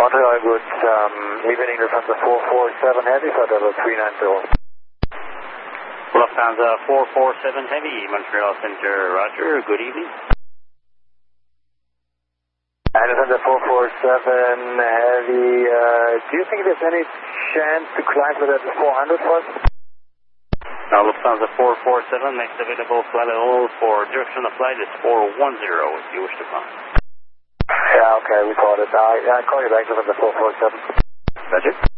Montreal, good evening, Lufthansa 447 Heavy, flight level 390. Lufthansa 447 Heavy, Montreal Center, roger, good evening. Lufthansa 447 Heavy, do you think there's any chance to climb to that 400 for us? Lufthansa 447, next available flight level for direction of flight is 410 if you wish to climb. Yeah, okay, we caught it. I'll call you back, Lufthansa 447. Roger.